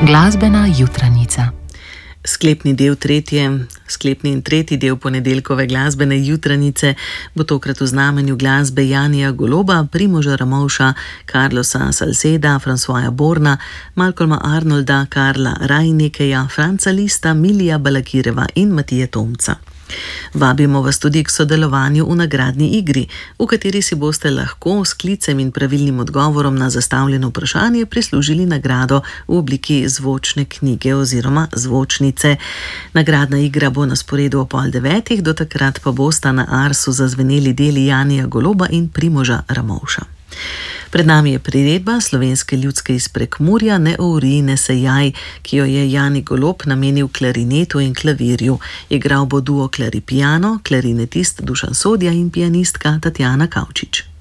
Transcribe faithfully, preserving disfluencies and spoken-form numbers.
Glasbena jutranica. Sklepni del tretje, sklepni in tretji del ponedeljkove glasbene jutranice bo tokrat v znamenju glasbe Janija Goloba, Primoža Ramovša, Carlosa Salceda, Francoisa Borna, Malcolma Arnolda, Karla Rajnekeja, Franca Lista, Milija Balakireva in Matije Tomca. Vabimo vas tudi k sodelovanju v nagradni igri, v kateri si boste lahko s klicem in pravilnim odgovorom na zastavljeno vprašanje prislužili nagrado v obliki zvočne knjige oziroma zvočnice. Nagradna igra bo na sporedu o pol devetih, do takrat pa bosta na Arsu zazveneli deli Janija Goloba in Primoža Ramovša. Pred nami je priredba slovenske ljudske iz Prekmurja Ne ori, ne sejaj, ki jo je Jani Golob namenil klarinetu in klavirju. Igral bo duo klaripiano, klarinetist Dušan Sodja in pianistka Tatjana Kavčič.